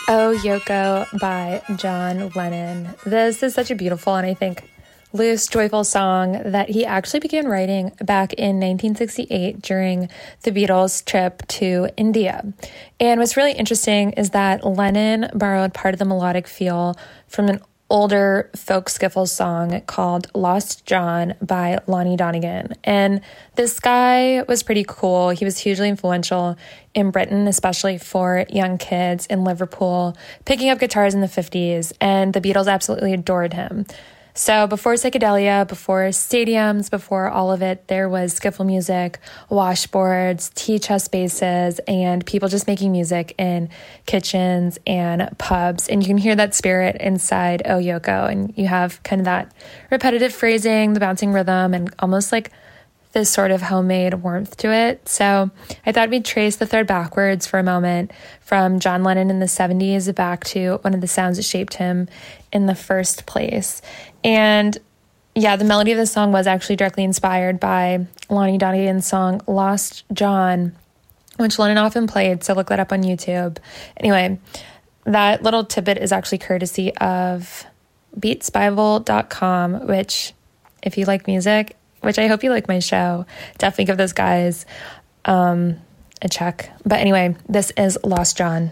Oh, Yoko by John Lennon. This is such a beautiful and I think loose, joyful song that he actually began writing back in 1968 during the Beatles' trip to India. And what's really interesting is that Lennon borrowed part of the melodic feel from an older folk skiffle song called Lost John by Lonnie Donegan. And this guy was pretty cool. He was hugely influential in Britain, especially for young kids in Liverpool, picking up guitars in the 50s, and the Beatles absolutely adored him. So before psychedelia, before stadiums, before all of it, there was skiffle music, washboards, tea chest basses, and people just making music in kitchens and pubs. And you can hear that spirit inside Oh Yoko. And you have kind of that repetitive phrasing, the bouncing rhythm, and almost like this sort of homemade warmth to it. So I thought we'd trace the thread backwards for a moment from John Lennon in the 70s back to one of the sounds that shaped him in the first place. And yeah, the melody of the song was actually directly inspired by Lonnie Donegan's song Lost John, which Lennon often played, so look that up on YouTube. Anyway, that little tidbit is actually courtesy of beatsbible.com, which, if you like music, which I hope you like my show, definitely give those guys a check. But anyway, this is Lost John.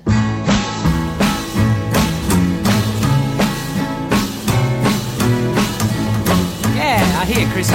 Yeah, I hear Chris